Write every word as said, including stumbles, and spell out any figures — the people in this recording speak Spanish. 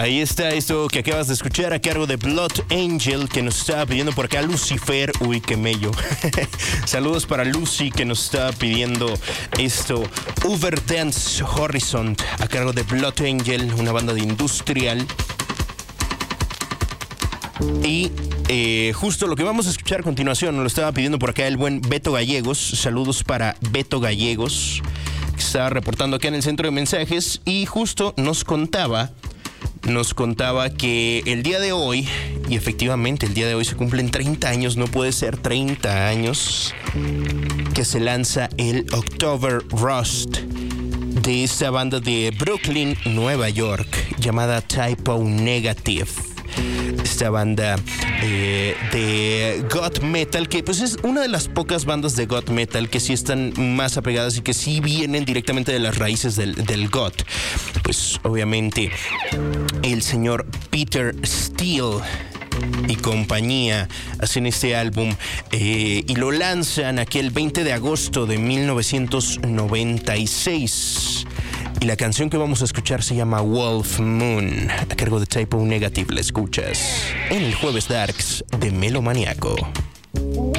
Ahí está esto que acabas de escuchar a cargo de Blood Angel, que nos estaba pidiendo por acá Lucifer. Uy, qué mello. Saludos para Lucy, que nos estaba pidiendo esto. Overdance Horizon, a cargo de Blood Angel, una banda de industrial. Y eh, justo lo que vamos a escuchar a continuación nos lo estaba pidiendo por acá el buen Beto Gallegos. Saludos para Beto Gallegos, que está reportando acá en el centro de mensajes. Y justo nos contaba, nos contaba que el día de hoy, y efectivamente el día de hoy se cumplen treinta años, no puede ser treinta años, que se lanza el October Rust de esta banda de Brooklyn, Nueva York, llamada Typo Negative. Esta banda eh, de goth metal, que pues es una de las pocas bandas de goth metal que sí están más apegadas y que sí vienen directamente de las raíces del, del goth. Pues obviamente el señor Peter Steele y compañía hacen este álbum eh, y lo lanzan aquel veinte de agosto de mil novecientos noventa y seis. Y la canción que vamos a escuchar se llama Wolf Moon, a cargo de Typo Negative. La escuchas en el Jueves Darks de Melomaniaco.